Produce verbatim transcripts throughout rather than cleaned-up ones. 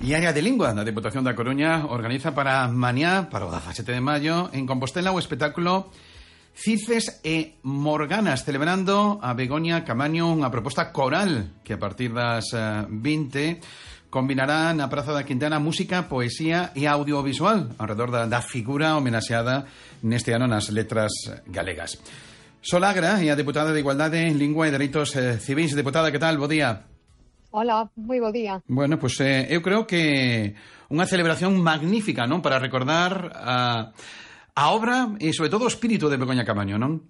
E a área de lingua da Deputación da Coruña organiza para mañá, para o dezasete de maio, en Compostela o espectáculo Cices e Morganas, celebrando a Begoña Camaño, unha proposta coral que a partir das vinte combinará na Praza da Quintana música, poesía e audiovisual alrededor da, da figura homenaxeada neste ano nas letras galegas. Sol Agra é a deputada de Igualdade, Lingua e Dereitos Civis. Deputada, que tal? Bo día. Hola, moi bo día. Bueno, pois pues, eh, eu creo que unha celebración magnífica, non? Para recordar a, a obra e, sobre todo, o espírito de Begoña Camaño, non?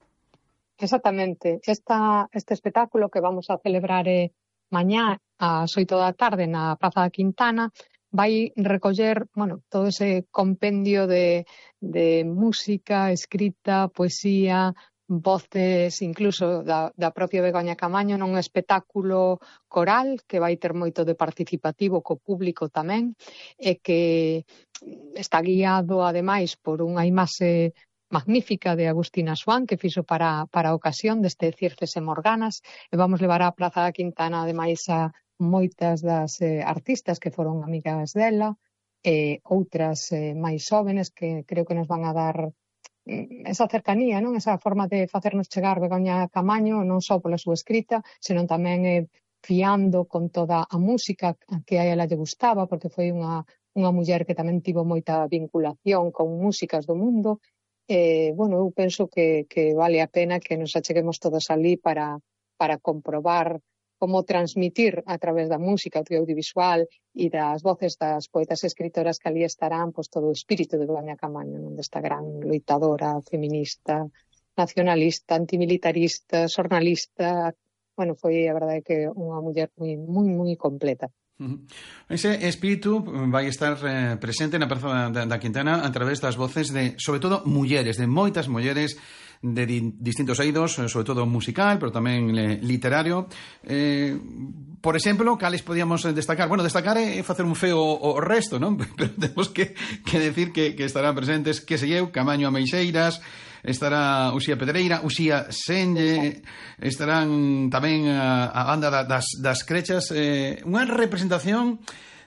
Exactamente. Esta, este espectáculo que vamos a celebrar eh, mañá ás oito da tarde na Praza da Quintana vai recoller, bueno, todo ese compendio de, de música, escrita, poesía, voces incluso da, da propia Begoña Camaño nun espectáculo coral que vai ter moito de participativo co público tamén e que está guiado ademais por unha imaxe magnífica de Agustina Swan que fixo para, para a ocasión deste Cices e Morganas e vamos levar á Praza da Quintana ademais a moitas das eh, artistas que foron amigas dela e outras eh, máis xóvenes que creo que nos van a dar esa cercanía, non? Esa forma de facernos chegar Begoña Camaño non só pola súa escrita, senón tamén eh, fiando con toda a música que a ela lle gustaba, porque foi unha, unha muller que tamén tivo moita vinculación con músicas do mundo. Eh, bueno, eu penso que, que vale a pena que nos acheguemos todos ali para, para comprobar como transmitir a través da música, do audiovisual e das voces das poetas e escritoras que ali estarán pois, todo o espírito de Begoña Camaño, non? Desta gran loitadora, feminista, nacionalista, antimilitarista, xornalista. Bueno, foi a verdade que unha muller moi, moi, moi completa. Ese espírito vai estar eh, presente na Praza da, da Quintana a través das voces de, sobre todo, mulleres, de moitas mulleres de di, distintos eidos, sobre todo musical, pero tamén eh, literario. Eh, por exemplo, cales podíamos destacar? Bueno, destacar é facer un feo o resto, non? Pero temos que, que decir que, que estarán presentes, que sei eu, Camaño Ameixeiras, estará Uxía Pedreira, Uxía Senlle, estarán tamén a, a banda das, das Crechas, eh, unha representación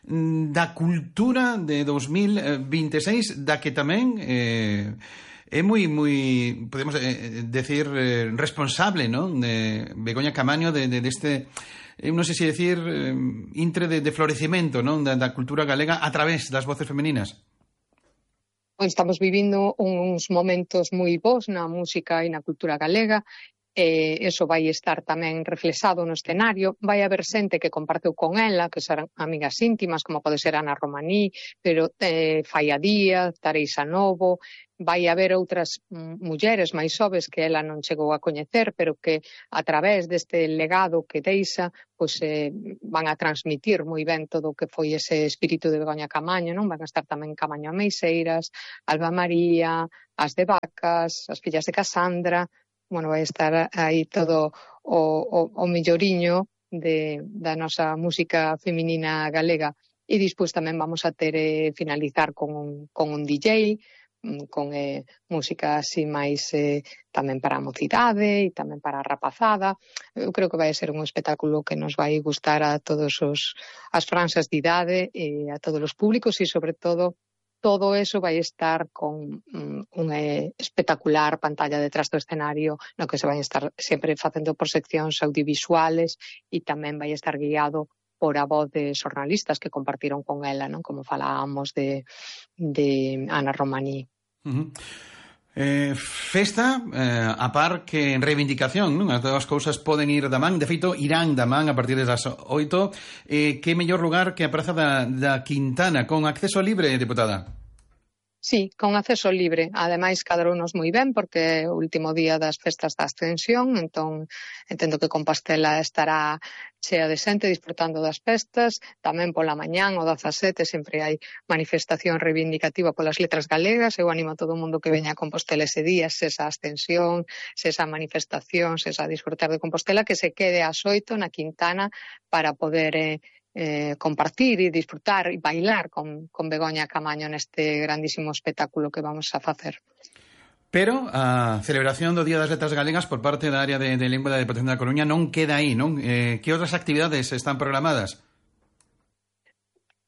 da cultura de dos mil veintiséis, da que tamén eh, é moi, moi, podemos eh, decir, eh, responsable, non? De Begoña Camaño de, de, deste, eu non sei se decir, eh, intre de, de florecimento, non? Da, da cultura galega a través das voces femininas. Estamos vivindo uns momentos moi bons na música e na cultura galega. E eso vai estar tamén reflexado no escenario. Vai haber xente que comparteu con ela, que serán amigas íntimas, como pode ser Ana Romaní, pero eh, Faia Díaz, Tareisa Novo. Vai haber outras mm, mulleres máis xoves que ela non chegou a coñecer, pero que a través deste legado que deixa, pois eh, van a transmitir moi ben todo o que foi ese espírito de Begoña Camaño, non? Van a estar tamén Camaño Ameixeiras, Alba María, as de Vacas, as fillas de Casandra. Bueno, vai estar aí todo o, o, o melloriño de, da nosa música feminina galega. E despois tamén vamos a ter eh, finalizar con un, con un D J, con eh, música así máis eh, tamén para a mocidade e tamén para a rapazada. Eu creo que vai ser un espectáculo que nos vai gustar a todos os as franxas de idade e a todos os públicos e sobre todo todo eso vai estar con um, unha espectacular pantalla detrás do escenario no que se vai estar sempre facendo proxeccións audiovisuales e tamén vai estar guiado por a voz de xornalistas que compartiron con ela, non? Como falábamos de, de Ana Romaní. Uh-huh. Eh, festa eh, a par que en reivindicación, non? As dúas cousas poden ir da man, de feito irán da man a partir das oito. Eh, que mellor lugar que a Praza da, da Quintana con acceso libre, deputada? Sí, con acceso libre. Ademais, cadrounos moi ben, porque é o último día das festas da Ascensión, entón entendo que Compostela estará chea de xente disfrutando das festas. Tamén pola mañán, o dezasete, sempre hai manifestación reivindicativa polas letras galegas. Eu animo a todo o mundo que veña a Compostela ese día, se esa Ascensión, se esa manifestación, se esa disfrutar de Compostela, que se quede ás oito na Quintana para poder eh, Eh, compartir e disfrutar e bailar con, con Begoña Camaño neste grandísimo espectáculo que vamos a facer. Pero a celebración do Día das Letras Galegas por parte da área de, de Lingua da Deputación da Coruña non queda aí, non? Eh, que outras actividades están programadas?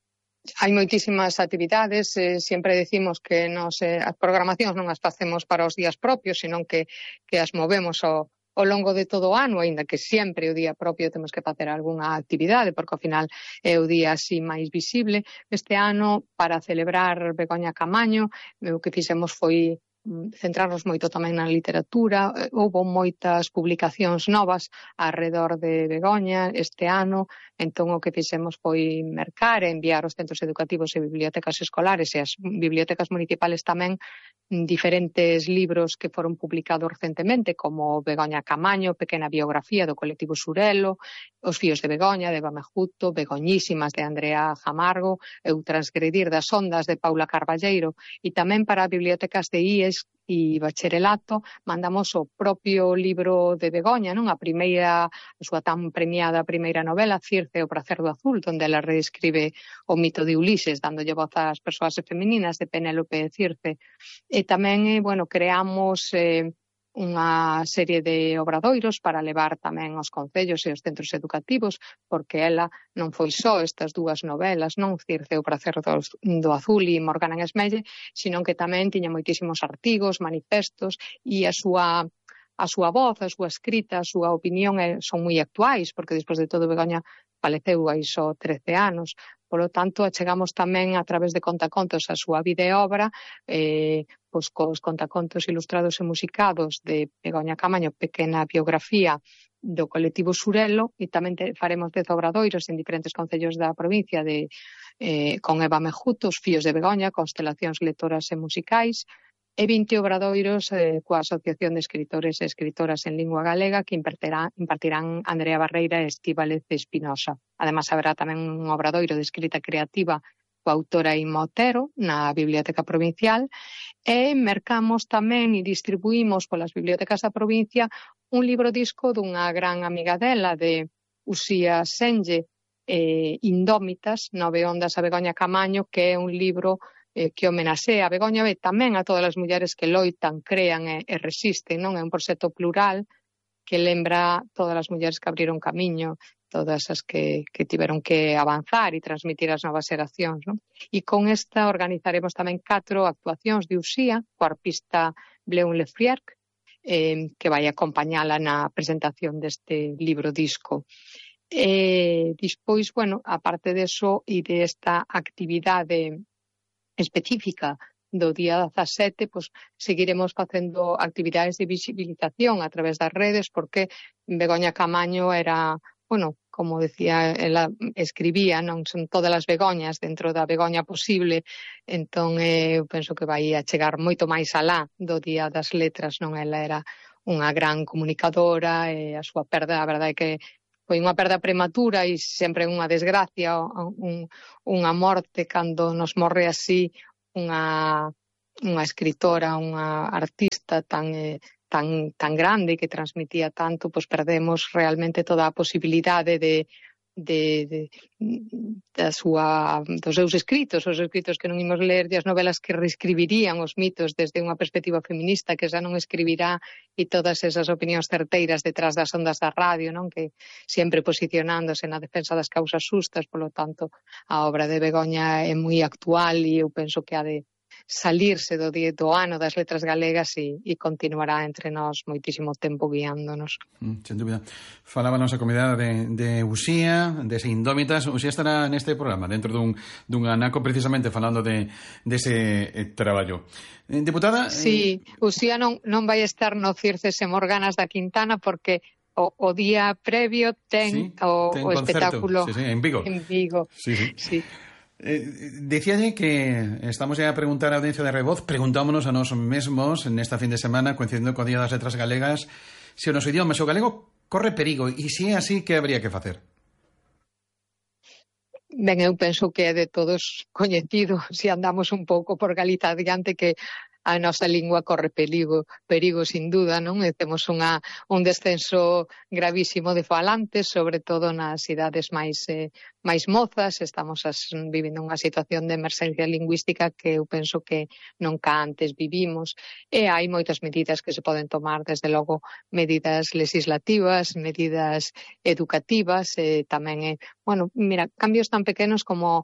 hai moitísimas actividades, eh, sempre decimos que nos, eh, as programacións non as facemos para os días propios, senón que, que as movemos ao, ao longo de todo o ano, aínda que sempre o día propio temos que facer algunha actividade, porque ao final é o día así máis visible. Este ano, para celebrar Begoña Camaño, o que fixemos foi centrarnos moito tamén na literatura. Houbo moitas publicacións novas arredor de Begoña este ano, entón o que fixemos foi mercar e enviar aos centros educativos e bibliotecas escolares e as bibliotecas municipales tamén diferentes libros que foron publicados recentemente, como Begoña Camaño, pequena biografía do colectivo Surelo, Os fíos de Begoña, de Eva Mejuto, Begoñísimas, de Andrea Jamargo, Eu transgredir das ondas, de Paula Carballeiro, e tamén para bibliotecas de I E S e bacharelato mandamos o propio libro de Begoña, non? A primeira, a súa tan premiada primeira novela, Circe, o pracer do azul, onde ela reescribe o mito de Ulises, dándolle voz ás persoas femininas de Penélope e Circe. E tamén, eh, bueno, creamos eh, unha serie de obradoiros para levar tamén aos concellos e aos centros educativos, porque ela non foi só estas dúas novelas, non Circe, o pracer do, do azul e Morgana en Esmelle, sino que tamén tiña moitísimos artigos, manifestos, e a súa a súa voz, a súa escrita, a súa opinión eh, son moi actuais, porque despois de todo Begoña faleceu hai só trece anos. Polo tanto, achegamos tamén a través de contacontos a súa vida e obra, eh, pois cos contacontos ilustrados e musicados de Begoña Camaño, pequena biografía do colectivo Surelo, e tamén te, faremos dez obradoiros en diferentes concellos da provincia de, eh, con Eva Mejuto, Os fíos de Begoña, constelacións lectoras e musicais, e vinte obradoiros eh, coa Asociación de Escritores e Escritoras en Lingua Galega que impartirán, impartirán Andrea Barreira e Estíbaliz Espinosa. Además, haberá tamén un obradoiro de escrita creativa coa autora Inma Otero na Biblioteca Provincial, e mercamos tamén e distribuímos polas bibliotecas da provincia un libro disco dunha gran amiga dela, de Uxía Senlle, eh, Indómitas, Nove ondas a Begoña Camaño, que é un libro eh, que homenaxea a Begoña e tamén a todas as mulleres que loitan, crean e, e resisten, non? É un proxecto plural que lembra todas as mulleres que abriron camiño, todas as que, que tiveron que avanzar e transmitir as novas xeracións, non? E con esta organizaremos tamén catro actuacións de Uxía, coa arpista Bleun Lefrierc, eh, que vai acompañala na presentación deste libro disco. E despois, bueno, aparte deso e desta actividade específica do día dezasete, pois seguiremos facendo actividades de visibilización a través das redes, porque Begoña Camaño era, bueno, como decía, ela escribía, non son todas as Begoñas dentro da Begoña posible, entón eh, eu penso que vai a chegar moito máis alá do Día das Letras, non? Ela era unha gran comunicadora e a súa perda, a verdade é que foi unha perda prematura e sempre unha desgracia, un, unha morte cando nos morre así unha, unha escritora, unha artista tan, eh, tan, tan grande que transmitía tanto, pois perdemos realmente toda a posibilidade de, de, de, da súa, dos seus escritos, os escritos que non imos ler, e as novelas que reescribirían os mitos desde unha perspectiva feminista, que xa non escribirá, e todas esas opinións certeiras detrás das ondas da radio, non? Que sempre posicionándose na defensa das causas xustas. Polo tanto, a obra de Begoña é moi actual e eu penso que ha de salirse do, día, do ano das letras galegas e, e continuará entre nós moitísimo tempo guiándonos. Mm, sen dúbida. Falábanos a comunidade de, de Uxía, de ese Indómitas. Uxía estará neste programa, dentro dun, dun anaco precisamente falando de, de ese eh, traballo. Eh, Deputada... Sí, eh... Uxía non, non vai estar no Circes e Morganas da Quintana porque o, o día previo ten, sí, o, ten o espectáculo sí, sí, en Vigo. En Vigo. Sí, sí. Sí. Eh, Dicíalle que estamos ya a preguntar a audiencia de Revoz, preguntámonos a nós mesmos nesta fin de semana, coincidindo co Día das Letras Galegas, se o noso idioma, se o galego corre perigo, e se é así, que habría que facer? Ben, eu penso que é de todos coñecido, se andamos un pouco por Galiza adiante, que a nosa lingua corre perigo, perigo sin duda, non? E temos unha, un descenso gravísimo de falantes, sobre todo nas idades máis, eh, máis mozas. Estamos as, vivindo unha situación de emerxencia lingüística que eu penso que nunca antes vivimos. E hai moitas medidas que se poden tomar, desde logo, medidas legislativas, medidas educativas, e tamén, eh, bueno, mira, cambios tan pequenos como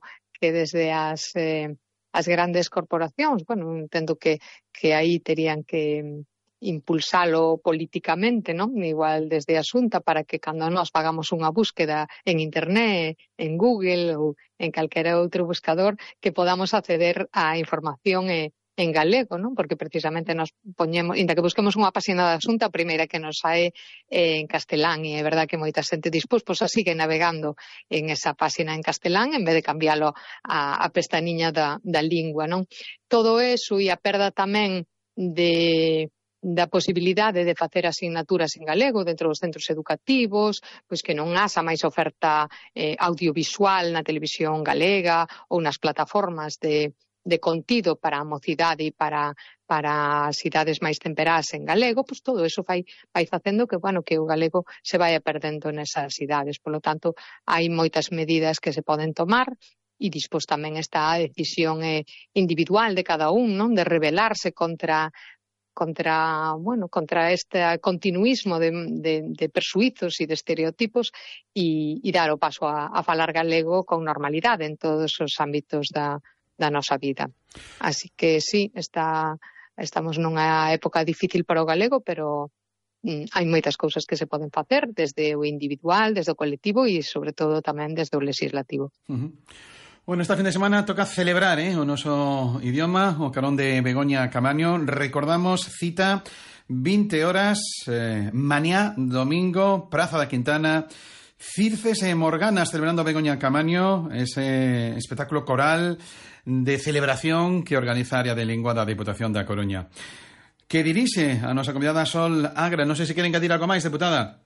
que desde as, eh, as grandes corporacións, bueno, entendo que, que aí terían que impulsalo políticamente, non? Igual desde a Xunta para que cando nós pagamos unha búsqueda en internet, en Google ou en calquera outro buscador, que podamos acceder á información e en galego, non? Porque precisamente nos poñemos, inda que busquemos unha páxina da Xunta, a primeira que nos sae eh, en castelán, e é verdad que moita xente dispós, pois así que navegando en esa páxina en castelán en vez de cambialo a, a pestaniña da, da lingua, non? Todo eso e a perda tamén de da posibilidade de facer asignaturas en galego dentro dos centros educativos, pois que non haxa máis oferta eh, audiovisual na televisión galega ou nas plataformas de, de contido para a mocidade e para, para as idades máis temperadas en galego, pois todo eso vai, vai facendo que, bueno, que o galego se vai perdendo nesas idades. Por lo tanto, hai moitas medidas que se poden tomar e dispós tamén está a decisión eh, individual de cada un, non? De rebelarse contra contra, bueno, contra este continuismo de, de, de persuizos e de estereotipos e, e dar o paso a, a falar galego con normalidade en todos os ámbitos da, da nosa vida. Así que sí, está, estamos nunha época difícil para o galego, pero mm, hai moitas cousas que se poden facer desde o individual, desde o colectivo e sobre todo tamén desde o legislativo. Uh-huh. Bueno, esta fin de semana toca celebrar eh, o noso idioma, o carón de Begoña Caamaño. Recordamos, cita, vinte horas, eh, mañá, domingo, Praza da Quintana, Circes e Morganas celebrando Begoña Caamaño, ese espectáculo coral de celebración que organiza a área de lingua da Diputación da Coruña. Que dirixe a nosa convidada Sol Agra. Non sei se queren engadir algo máis, deputada.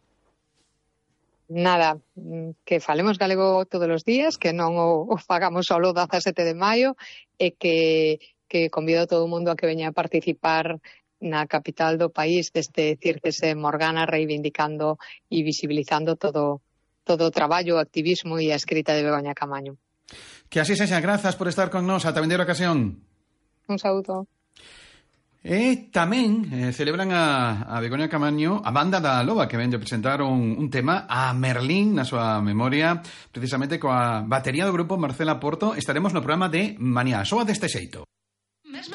Nada, que falemos galego todos os días, que non o, o fagamos só o dezasete de maio e que, que convido a todo o mundo a que veña a participar na capital do país deste Circes e Morgana, reivindicando e visibilizando todo, todo o traballo, o activismo e a escrita de Begoña Caamaño. Que así sexa, grazas por estar con nós, ata vindeira ocasión. Un saúdo. E tamén eh, celebran a, a Begoña Caamaño, a banda da Loba, que ven de presentar un, un tema a Merlín na súa memoria, precisamente coa batería do grupo Marcela Porto. Estaremos no programa de mañá, soa deste xeito.